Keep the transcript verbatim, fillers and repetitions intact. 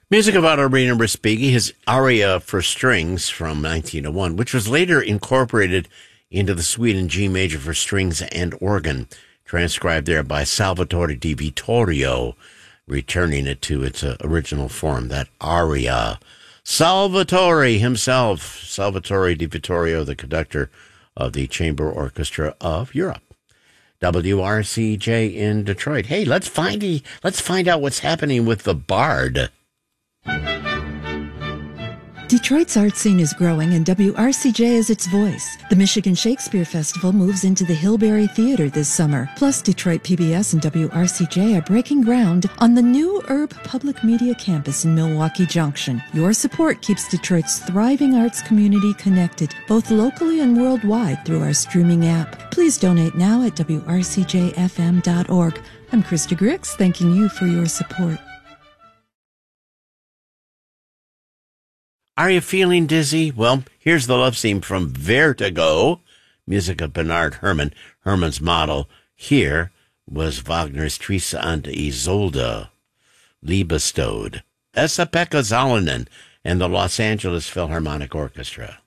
Music of Otto Riener Respighi, his aria for strings from nineteen oh one, which was later incorporated into the suite in G major for strings and organ, transcribed there by Salvatore Di Vittorio, returning it to its uh, original form, that aria. Salvatore himself, Salvatore Di Vittorio, the conductor of the Chamber Orchestra of Europe. W R C J in Detroit. Hey, let's find a, let's find out what's happening with the Bard. Detroit's art scene is growing, and W R C J is its voice. The Michigan Shakespeare Festival moves into the Hillberry Theater this summer. Plus, Detroit P B S and W R C J are breaking ground on the new Urb Public Media Campus in Milwaukee Junction. Your support keeps Detroit's thriving arts community connected, both locally and worldwide, through our streaming app. Please donate now at W R C J F M dot org. I'm Krista Grix, thanking you for your support. Are you feeling dizzy? Well, here's the love theme from Vertigo, music of Bernard Herrmann. Herrmann's model here was Wagner's Therese and Isolde, Liebestod, Esa-Pekka Salonen, and the Los Angeles Philharmonic Orchestra.